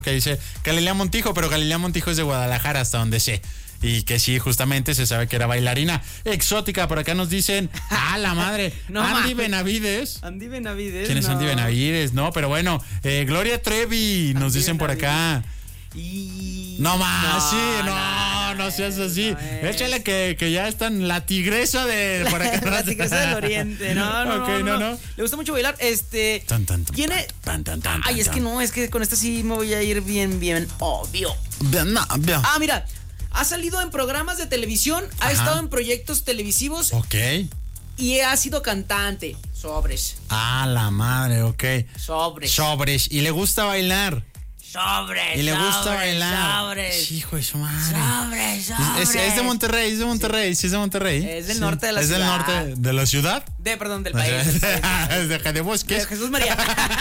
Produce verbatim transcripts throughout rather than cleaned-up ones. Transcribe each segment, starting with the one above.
que dice Galilea Montijo, pero Galilea Montijo es de Guadalajara, hasta donde sé. Y que sí, justamente se sabe que era bailarina exótica. Por acá nos dicen, ¡ah, la madre! No, Andy ma. Benavides. Andy Benavides. ¿Quién es no. Andy Benavides? No, pero bueno, eh, Gloria Trevi, nos Andy dicen por acá. Y... No más, No, sí, no, no, no, no seas es, así. no es. Échale que, que ya están la tigresa de por acá. La tigresa del oriente. No, no, Ok, no, no, no, no. Le gusta mucho bailar. Este. Tan, tan, tan, Tiene. tan, tan, tan, Ay, tan, es que tan. no, es que con esta sí me voy a ir bien, bien obvio. Bien, no, bien. Ah, mira. Ha salido en programas de televisión, ha Ajá. estado en proyectos televisivos Ok. y ha sido cantante. Sobres. Ah, la madre, ok. Sobres. Sobres. Y le gusta bailar. Sobres. Y le gusta sobres, bailar. Sobres. Hijo de su madre. Sobres, sobres. Es, es de Monterrey, es de Monterrey, sí, es de Monterrey. Es del Sí. norte de la ¿Es ciudad. del norte de la ciudad? De, perdón, del No sé. país. del país, del país. Es de Jadebosques. De Jesús María.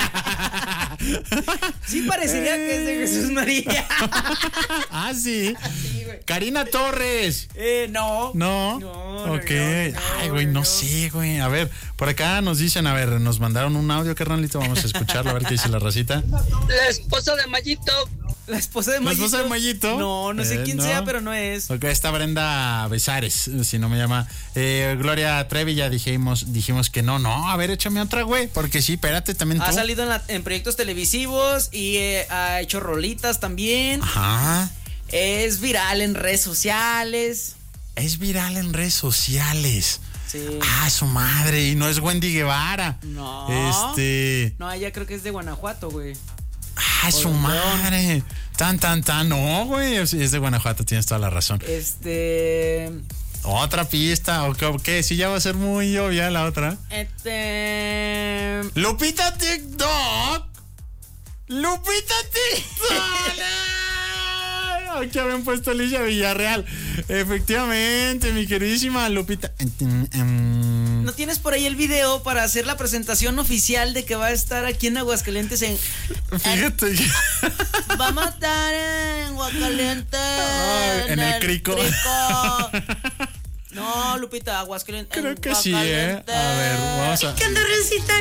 Sí parecería que es de Jesús María. Ah, sí. Sí, güey. Karina Torres. Eh, no. No. No, no, Ok. no, no, Ay, güey, no, no. sé, güey. A ver, por acá nos dicen, a ver, nos mandaron un audio, carnalito. Vamos a escucharlo, a ver qué dice la racita. La esposa de Mayito. La esposa de ¿La Mayito. esposa de Mayito? No, no sé Eh, quién no. sea, pero no es. Ok, está Brenda Besares, si no me llama. Eh, Gloria Trevi, ya dijimos, dijimos que no, no. A ver, échame otra, güey. Porque sí, espérate, también tú. Ha salido en, la- en proyectos televisivos y eh, ha hecho rolitas también. Ajá. Es viral en redes sociales. Es viral en redes sociales. Sí. Ah, su madre. Y no es Wendy Guevara. No. Este. No, ella creo que es de Guanajuato, güey. Ah, su Por madre. Tan, tan, tan. No, güey. Es es de Guanajuato, tienes toda la razón. Este. Otra pista. ¿O qué? ¿O qué? Sí, ya va a ser muy obvia la otra. Este. Lupita TikTok. Lupita TikTok. Aquí habían puesto Alicia Villarreal. Efectivamente, mi queridísima Lupita. ¿No tienes por ahí el video para hacer la presentación oficial de que va a estar aquí en Aguascalientes en... Fíjate que... Va a matar en Aguascalientes. Ay, en el Crico. No, Lupita, Aguascalientes. Creo que sí, ¿eh? A ver, vamos a... ¿Qué anda recitando?